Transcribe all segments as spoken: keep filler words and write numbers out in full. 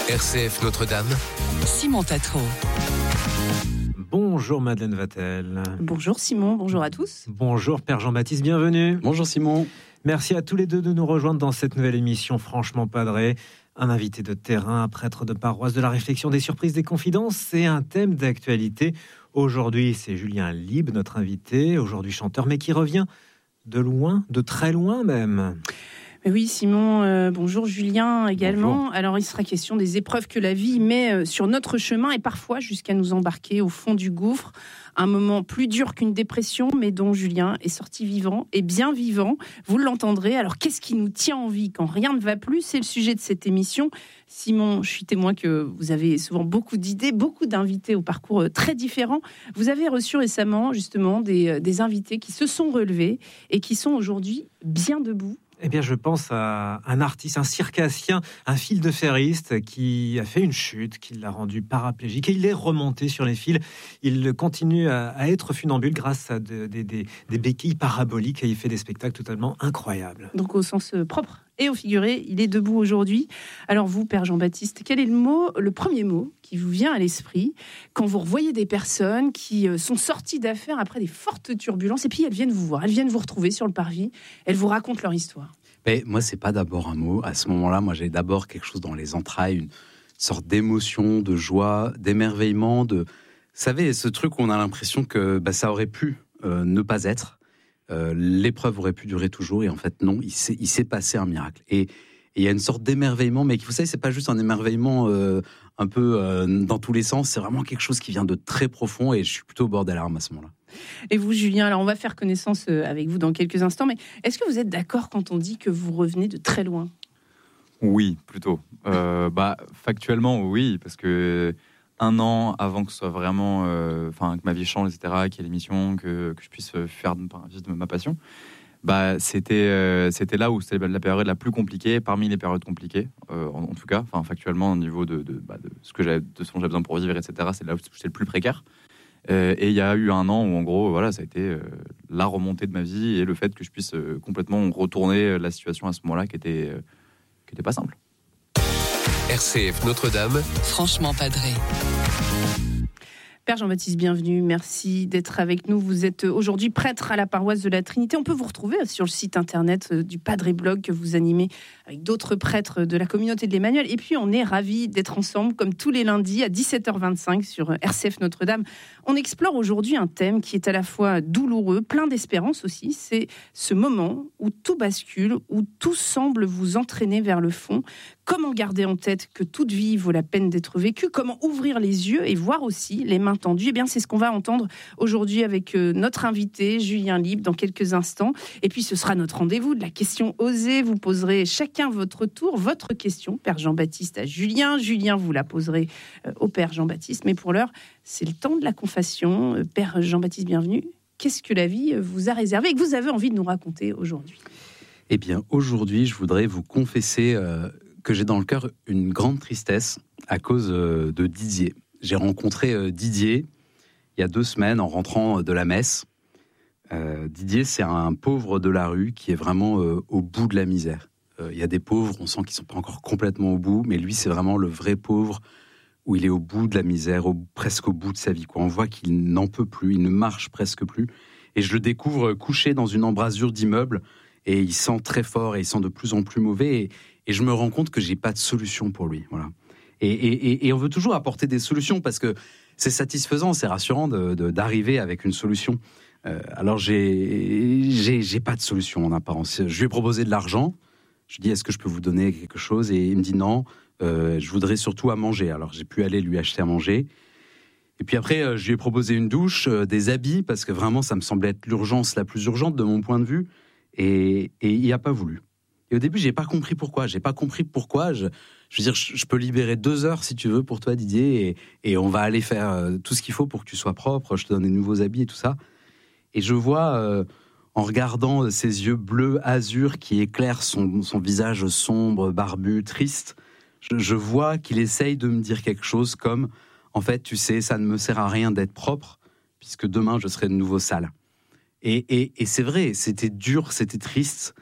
R C F Notre-Dame, Simon Tatro. Bonjour Madeleine Vatel. Bonjour Simon, bonjour à tous. Bonjour Père Jean-Baptiste, bienvenue. Bonjour Simon. Merci à tous les deux de nous rejoindre dans cette nouvelle émission Franchement Padré. Un invité de terrain, un prêtre de paroisse, de la réflexion, des surprises, des confidences et un thème d'actualité. Aujourd'hui, c'est Julien Lieb, notre invité, aujourd'hui chanteur, mais qui revient de loin, de très loin même. Oui, Simon, euh, bonjour Julien également. Bonjour. Alors, il sera question des épreuves que la vie met euh, sur notre chemin et parfois jusqu'à nous embarquer au fond du gouffre. Un moment plus dur qu'une dépression, mais dont Julien est sorti vivant et bien vivant. Vous l'entendrez. Alors, qu'est-ce qui nous tient en vie quand rien ne va plus ? C'est le sujet de cette émission. Simon, je suis témoin que vous avez souvent beaucoup d'idées, beaucoup d'invités au parcours très différents. Vous avez reçu récemment, justement, des, des invités qui se sont relevés et qui sont aujourd'hui bien debout. Eh bien, je pense à un artiste, un circassien, un fil-de-ferriste qui a fait une chute, qui l'a rendu paraplégique et il est remonté sur les fils. Il continue à, à être funambule grâce à de, de, de, des béquilles paraboliques et il fait des spectacles totalement incroyables. Donc au sens propre et au figuré, il est debout aujourd'hui. Alors vous, Père Jean-Baptiste, quel est le mot, le premier mot qui vous vient à l'esprit quand vous revoyez des personnes qui sont sorties d'affaires après des fortes turbulences et puis elles viennent vous voir, elles viennent vous retrouver sur le parvis, elles vous racontent leur histoire? Mais moi, c'est pas d'abord un mot. À ce moment-là, moi, j'ai d'abord quelque chose dans les entrailles, une sorte d'émotion, de joie, d'émerveillement, de... Vous savez, ce truc où on a l'impression que bah, ça aurait pu euh, ne pas être. Euh, l'épreuve aurait pu durer toujours et en fait non, il s'est, il s'est passé un miracle et il y a une sorte d'émerveillement, mais vous savez, c'est pas juste un émerveillement euh, un peu euh, dans tous les sens, c'est vraiment quelque chose qui vient de très profond et je suis plutôt au bord des larmes à ce moment-là. Et vous, Julien, alors on va faire connaissance avec vous dans quelques instants, mais est-ce que vous êtes d'accord quand on dit que vous revenez de très loin ? Oui, plutôt. Euh, bah, factuellement, oui, parce que un an avant que ce soit vraiment, enfin, euh, que ma vie change, et cetera, qu'il y ait l'émission, que, que je puisse faire de, de ma passion, bah, c'était, euh, c'était là où c'était la période la plus compliquée, parmi les périodes compliquées, euh, en, en tout cas, enfin, factuellement, au niveau de, de, bah, de, ce que j'avais, de ce dont j'avais besoin pour vivre, et cetera, c'est là où c'était le plus précaire. Euh, et il y a eu un an où, en gros, voilà, ça a été euh, la remontée de ma vie et le fait que je puisse euh, complètement retourner la situation à ce moment-là qui était, euh, qui était pas simple. R C F Notre-Dame, Franchement Padré. Père Jean-Baptiste, bienvenue. Merci d'être avec nous. Vous êtes aujourd'hui prêtre à la paroisse de la Trinité. On peut vous retrouver sur le site internet du Padré Blog que vous animez avec d'autres prêtres de la communauté de l'Emmanuel. Et puis, on est ravis d'être ensemble comme tous les lundis à dix-sept heures vingt-cinq sur R C F Notre-Dame. On explore aujourd'hui un thème qui est à la fois douloureux, plein d'espérance aussi. C'est ce moment où tout bascule, où tout semble vous entraîner vers le fond. Comment garder en tête que toute vie vaut la peine d'être vécue ? Comment ouvrir les yeux et voir aussi les mains tendues ? Eh bien, c'est ce qu'on va entendre aujourd'hui avec notre invité, Julien Lieb, dans quelques instants. Et puis, ce sera notre rendez-vous de la question osée. Vous poserez chacun votre tour, votre question, Père Jean-Baptiste à Julien. Julien, vous la poserez au Père Jean-Baptiste. Mais pour l'heure, c'est le temps de la confession. Père Jean-Baptiste, bienvenue. Qu'est-ce que la vie vous a réservé et que vous avez envie de nous raconter aujourd'hui ? Eh bien, aujourd'hui, je voudrais vous confesser... Euh... que j'ai dans le cœur une grande tristesse à cause de Didier. J'ai rencontré Didier il y a deux semaines en rentrant de la messe. Euh, Didier, c'est un pauvre de la rue qui est vraiment euh, au bout de la misère. Euh, il y a des pauvres, on sent qu'ils ne sont pas encore complètement au bout, mais lui, c'est vraiment le vrai pauvre où il est au bout de la misère, au, presque au bout de sa vie, quoi. On voit qu'il n'en peut plus, il ne marche presque plus. Et je le découvre couché dans une embrasure d'immeuble et il sent très fort et il sent de plus en plus mauvais. Et, Et je me rends compte que j'ai pas de solution pour lui. Voilà. Et, et, et on veut toujours apporter des solutions parce que c'est satisfaisant, c'est rassurant de, de, d'arriver avec une solution. Euh, alors j'ai, j'ai, j'ai pas de solution en apparence. Je lui ai proposé de l'argent. Je lui ai dit, est-ce que je peux vous donner quelque chose ? Et il me dit non, euh, je voudrais surtout à manger. Alors j'ai pu aller lui acheter à manger. Et puis après, euh, je lui ai proposé une douche, euh, des habits, parce que vraiment ça me semblait être l'urgence la plus urgente de mon point de vue. Et, et il n'a pas voulu. Et au début, j'ai pas compris pourquoi. J'ai pas compris pourquoi. Je, je veux dire, je, je peux libérer deux heures si tu veux pour toi, Didier, et, et on va aller faire euh, tout ce qu'il faut pour que tu sois propre. Je te donne des nouveaux habits et tout ça. Et je vois, euh, en regardant ses yeux bleus azur qui éclairent son, son visage sombre, barbu, triste, je, je vois qu'il essaye de me dire quelque chose comme, en fait, tu sais, ça ne me sert à rien d'être propre, puisque demain je serai de nouveau sale. Et, et, et c'est vrai, c'était dur, c'était triste.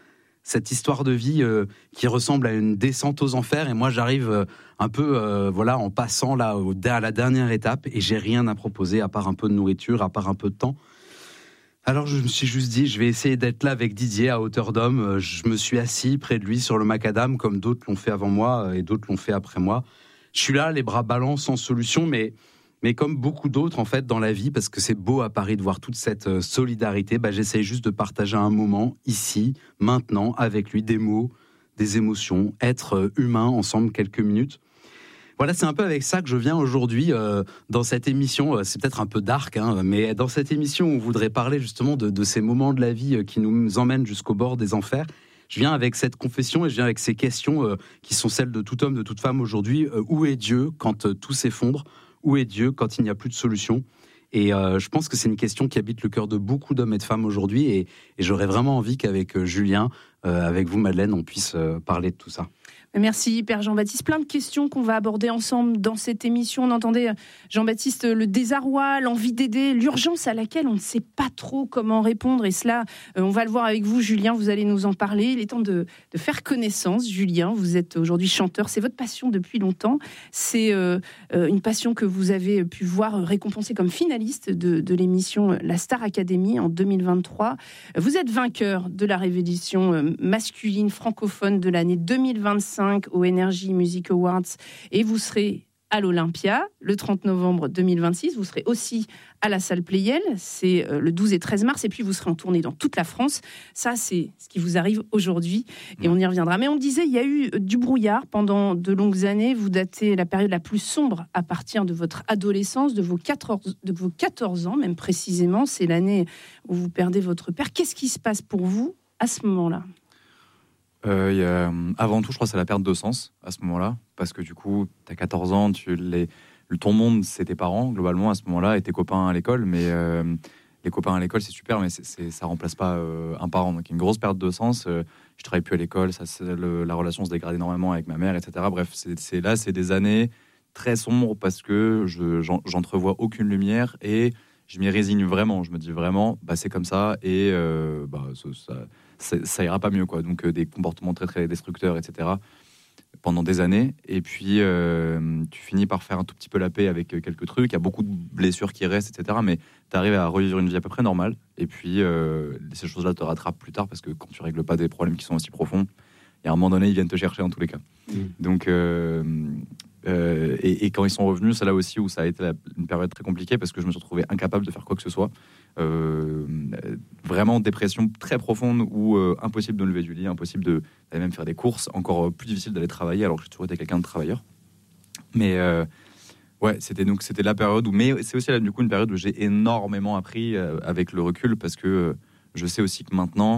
cette histoire de vie euh, qui ressemble à une descente aux enfers. Et moi, j'arrive euh, un peu, euh, voilà, en passant là au, à la dernière étape, et j'ai rien à proposer à part un peu de nourriture, à part un peu de temps. Alors, je me suis juste dit, je vais essayer d'être là avec Didier à hauteur d'homme. Je me suis assis près de lui sur le macadam, comme d'autres l'ont fait avant moi et d'autres l'ont fait après moi. Je suis là, les bras ballants, sans solution, mais Mais comme beaucoup d'autres, en fait, dans la vie, parce que c'est beau à Paris de voir toute cette solidarité, bah, j'essaye juste de partager un moment, ici, maintenant, avec lui, des mots, des émotions, être humain ensemble quelques minutes. Voilà, c'est un peu avec ça que je viens aujourd'hui euh, dans cette émission. C'est peut-être un peu dark, hein, mais dans cette émission, on voudrait parler justement de, de ces moments de la vie qui nous emmènent jusqu'au bord des enfers. Je viens avec cette confession et je viens avec ces questions euh, qui sont celles de tout homme, de toute femme aujourd'hui. Euh, où est Dieu quand euh, tout s'effondre ? Où est Dieu quand il n'y a plus de solution ? Et euh, je pense que c'est une question qui habite le cœur de beaucoup d'hommes et de femmes aujourd'hui. Et, et j'aurais vraiment envie qu'avec euh, Julien, euh, avec vous Madeleine, on puisse euh, parler de tout ça. Merci Père Jean-Baptiste. Plein de questions qu'on va aborder ensemble dans cette émission. On entendait Jean-Baptiste le désarroi, l'envie d'aider, l'urgence à laquelle on ne sait pas trop comment répondre. Et cela, on va le voir avec vous, Julien, vous allez nous en parler. Il est temps de, de faire connaissance. Julien, vous êtes aujourd'hui chanteur. C'est votre passion depuis longtemps. C'est euh, une passion que vous avez pu voir récompensée comme finaliste de, de l'émission La Star Academy en deux mille vingt-trois. Vous êtes vainqueur de la révélation masculine francophone de l'année deux mille vingt-cinq au Energy Music Awards, et vous serez à l'Olympia le trente novembre deux mille vingt-six. Vous serez aussi à la salle Pleyel, c'est le douze et treize mars, et puis vous serez en tournée dans toute la France. Ça, c'est ce qui vous arrive aujourd'hui, et on y reviendra. Mais on disait, il y a eu du brouillard pendant de longues années. Vous datez la période la plus sombre à partir de votre adolescence, de vos quatorze, de vos quatorze ans, même précisément. C'est l'année où vous perdez votre père. Qu'est-ce qui se passe pour vous à ce moment-là ? Euh, y a, avant tout, je crois que c'est la perte de sens à ce moment-là, parce que du coup, tu as quatorze ans, tu, les, ton monde, c'est tes parents, globalement, à ce moment-là, et tes copains à l'école, mais euh, les copains à l'école, c'est super, mais c'est, c'est, ça remplace pas euh, un parent. Donc, il y a une grosse perte de sens. Euh, je travaille plus à l'école, ça, c'est le, la relation se dégrade énormément avec ma mère, et cetera. Bref, c'est, c'est, là, c'est des années très sombres, parce que je, j'en, j'entrevois aucune lumière, et je m'y résigne vraiment. Je me dis vraiment, bah, c'est comme ça, et euh, bah, ça... ça Ça, ça ira pas mieux, quoi. Donc euh, des comportements très très destructeurs, et cetera pendant des années, et puis euh, tu finis par faire un tout petit peu la paix avec quelques trucs. Il y a beaucoup de blessures qui restent, et cetera. Mais tu arrives à revivre une vie à peu près normale, et puis euh, ces choses-là te rattrapent plus tard, parce que quand tu règles pas des problèmes qui sont aussi profonds, il y a un moment donné, ils viennent te chercher en tous les cas. Mmh. Donc euh, euh, et, et quand ils sont revenus, c'est là aussi où ça a été la, une période très compliquée, parce que je me suis retrouvé incapable de faire quoi que ce soit. Euh, vraiment dépression très profonde, où euh, impossible de me lever du lit, impossible de, d'aller même faire des courses, encore plus difficile d'aller travailler, alors que j'ai toujours été quelqu'un de travailleur. Mais euh, ouais, c'était donc c'était la période où, mais c'est aussi là, du coup une période où j'ai énormément appris euh, avec le recul, parce que euh, je sais aussi que maintenant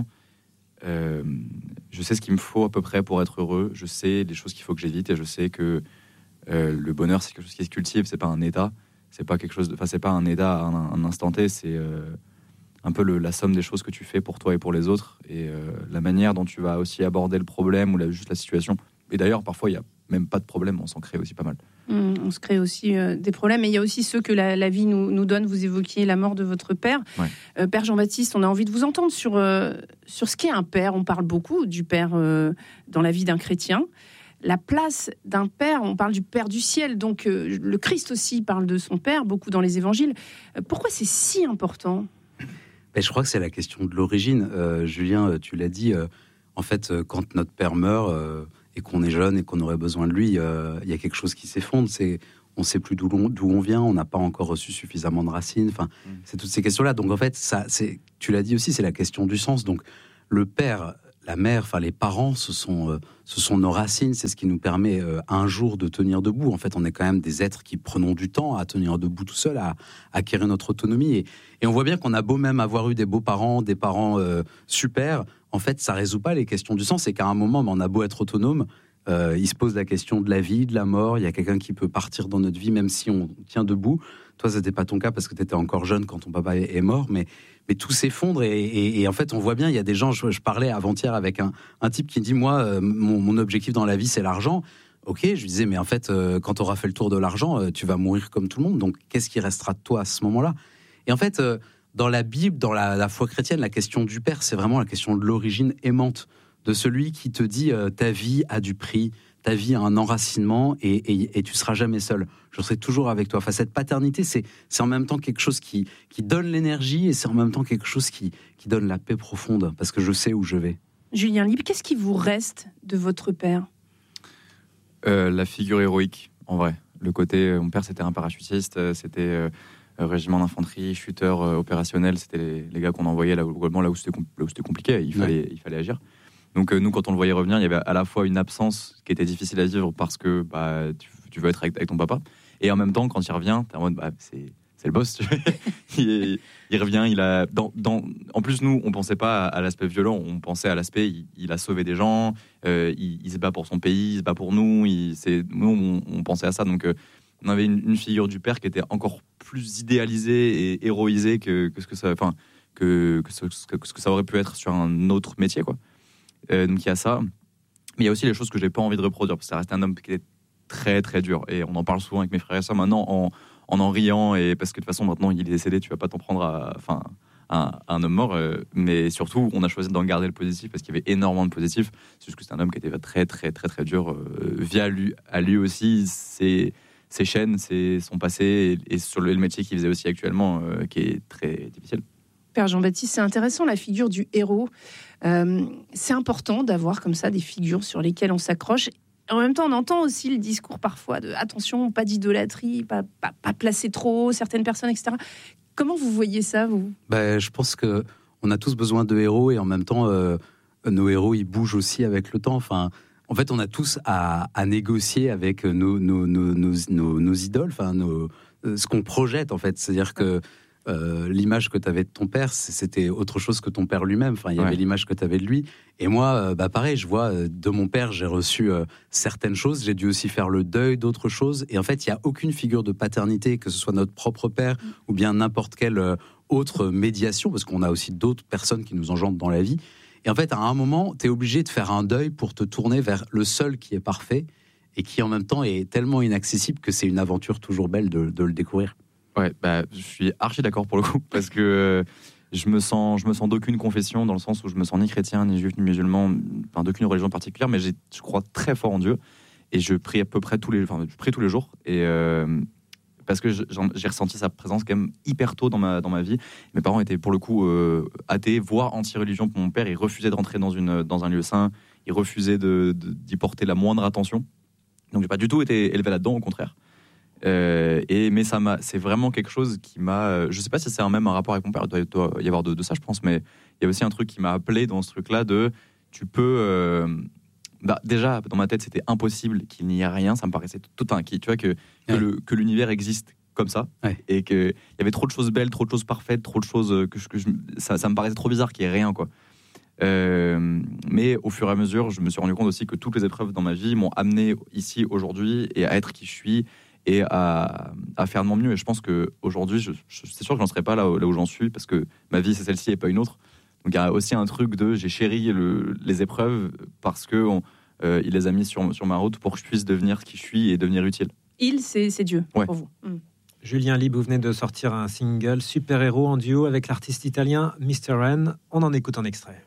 euh, je sais ce qu'il me faut à peu près pour être heureux. Je sais les choses qu'il faut que j'évite, et je sais que euh, le bonheur, c'est quelque chose qui se cultive, c'est pas un état. C'est pas quelque chose de, enfin c'est pas un état à un, un instant T, c'est euh, un peu le, la somme des choses que tu fais pour toi et pour les autres, et euh, la manière dont tu vas aussi aborder le problème ou la, juste la situation. Et d'ailleurs, parfois, il y a même pas de problème, on s'en crée aussi pas mal. Mmh, on se crée aussi euh, des problèmes, et il y a aussi ceux que la, la vie nous, nous donne. Vous évoquiez la mort de votre père. Ouais. Euh, Père Jean-Baptiste, on a envie de vous entendre sur, euh, sur ce qu'est un père. On parle beaucoup du père euh, dans la vie d'un chrétien. La place d'un père, on parle du Père du ciel, donc euh, le Christ aussi parle de son père, beaucoup dans les évangiles. Euh, pourquoi c'est si important ? Ben, je crois que c'est la question de l'origine. Euh, Julien, tu l'as dit, euh, en fait, euh, quand notre père meurt euh, et qu'on est jeune et qu'on aurait besoin de lui, il euh, y a quelque chose qui s'effondre. C'est, on ne sait plus d'où on, d'où on vient, on n'a pas encore reçu suffisamment de racines. Enfin, mmh. c'est toutes ces questions-là. Donc en fait, ça, c'est, tu l'as dit aussi, c'est la question du sens. Donc le père... La mère, enfin les parents, ce sont, euh, ce sont nos racines, c'est ce qui nous permet euh, un jour de tenir debout. En fait, on est quand même des êtres qui prenons du temps à tenir debout tout seul, à, à acquérir notre autonomie. Et, et on voit bien qu'on a beau même avoir eu des beaux parents, des parents euh, super, en fait, ça résout pas les questions du sens. C'est qu'à un moment, on a beau être autonome, euh, il se pose la question de la vie, de la mort. Il y a quelqu'un qui peut partir dans notre vie, même si on tient debout. Toi, c'était pas ton cas parce que tu étais encore jeune quand ton papa est, est mort, mais mais tout s'effondre et, et, et en fait on voit bien, il y a des gens, je, je parlais avant-hier avec un, un type qui dit moi euh, mon, mon objectif dans la vie c'est l'argent. Ok, je lui disais mais en fait euh, quand tu auras fait le tour de l'argent euh, tu vas mourir comme tout le monde, donc qu'est-ce qui restera de toi à ce moment-là? Et en fait euh, dans la Bible, dans la, la foi chrétienne, la question du père c'est vraiment la question de l'origine aimante de celui qui te dit euh, ta vie a du prix, ta vie a un enracinement et, et, et tu seras jamais seul. Je serai toujours avec toi. Enfin, cette paternité, c'est, c'est en même temps quelque chose qui, qui donne l'énergie et c'est en même temps quelque chose qui, qui donne la paix profonde parce que je sais où je vais. Julien Libre, qu'est-ce qui vous reste de votre père ? euh, La figure héroïque, en vrai. Le côté, mon père, c'était un parachutiste, c'était euh, régiment d'infanterie, chuteur euh, opérationnel, c'était les, les gars qu'on envoyait là où, là où, c'était, là où c'était compliqué, il fallait, ouais. il fallait agir. Donc euh, nous, quand on le voyait revenir, il y avait à la fois une absence qui était difficile à vivre parce que bah, tu, tu veux être avec, avec ton papa, et en même temps, quand il revient, t'es en mode, bah, c'est, c'est le boss. Tu vois. il, il revient, il a... Dans, dans... En plus, nous, on pensait pas à, à l'aspect violent, on pensait à l'aspect, il, il a sauvé des gens, euh, il, il se bat pour son pays, il se bat pour nous, il, c'est... nous, on, on pensait à ça. Donc, euh, on avait une, une figure du père qui était encore plus idéalisée et héroïsée que, que ce que ça... Enfin, que, que, ce, que ce que ça aurait pu être sur un autre métier, quoi. Euh, donc il y a ça, mais il y a aussi les choses que j'ai pas envie de reproduire parce que ça reste un homme qui est très très dur et on en parle souvent avec mes frères et sœurs maintenant en en, en riant et parce que de toute façon maintenant il est décédé, tu vas pas t'en prendre à enfin à, à un homme mort, euh, mais surtout on a choisi d'en garder le positif parce qu'il y avait énormément de positifs. C'est juste que c'est un homme qui était très très très très dur euh, via lui à lui aussi ses ses chaînes, c'est son passé et, et sur le, le métier qu'il faisait aussi actuellement euh, qui est très difficile. Père Jean-Baptiste, c'est intéressant la figure du héros. Euh, c'est important d'avoir comme ça des figures sur lesquelles on s'accroche. En même temps, on entend aussi le discours parfois de attention, pas d'idolâtrie, pas, pas, pas placer trop haut certaines personnes, et cetera. Comment vous voyez ça, vous ? Ben, je pense que on a tous besoin de héros et en même temps, euh, nos héros ils bougent aussi avec le temps. Enfin, en fait, on a tous à, à négocier avec nos, nos, nos, nos, nos, nos idoles, enfin, nos, ce qu'on projette en fait. C'est-à-dire que Euh, l'image que tu avais de ton père, c'était autre chose que ton père lui-même. Enfin, il y ouais. avait l'image que tu avais de lui. Et moi, euh, bah pareil, je vois euh, de mon père, j'ai reçu euh, certaines choses. J'ai dû aussi faire le deuil d'autres choses. Et en fait, il n'y a aucune figure de paternité, que ce soit notre propre père mmh. ou bien n'importe quelle euh, autre médiation, parce qu'on a aussi d'autres personnes qui nous engendrent dans la vie. Et en fait, à un moment, tu es obligé de faire un deuil pour te tourner vers le seul qui est parfait et qui, en même temps, est tellement inaccessible que c'est une aventure toujours belle de, de le découvrir. Ouais, bah, je suis archi d'accord pour le coup, parce que euh, je me sens, je me sens d'aucune confession, dans le sens où je me sens ni chrétien, ni juif, ni musulman, enfin d'aucune religion particulière, mais j'ai, je crois très fort en Dieu, et je prie à peu près tous les, enfin, je prie tous les jours, et euh, parce que j'ai ressenti sa présence quand même hyper tôt dans ma, dans ma vie. Mes parents étaient pour le coup euh, athées, voire anti-religion pour mon père, il refusait de rentrer dans, une, dans un lieu saint, il refusait de, de, d'y porter la moindre attention, donc j'ai pas du tout été élevé là-dedans, au contraire. Euh, et mais ça m'a, c'est vraiment quelque chose qui m'a, euh, je sais pas si c'est un même un rapport avec mon père, il doit, doit y avoir de, de ça je pense, mais il y a aussi un truc qui m'a appelé dans ce truc là de tu peux euh, bah, déjà dans ma tête c'était impossible qu'il n'y ait rien, ça me paraissait tout un qui, tu vois que, que, ouais. le, que l'univers existe comme ça ouais. et qu'il y avait trop de choses belles, trop de choses parfaites, trop de choses que, je, que je, ça, ça me paraissait trop bizarre qu'il n'y ait rien quoi. Euh, mais au fur et à mesure je me suis rendu compte aussi que toutes les épreuves dans ma vie m'ont amené ici aujourd'hui et à être qui je suis et à, à faire de mon mieux. Et je pense qu'aujourd'hui, je, je, c'est sûr que je n'en serais pas là, là où j'en suis, parce que ma vie, c'est celle-ci et pas une autre. Donc il y a aussi un truc de j'ai chéri le, les épreuves parce qu'il euh, les a mis sur, sur ma route pour que je puisse devenir qui je suis et devenir utile. Il, c'est, c'est Dieu ouais. pour vous. Mmh. Julien Libre, vous venez de sortir un single super-héros en duo avec l'artiste italien mister Ren. On en écoute un extrait.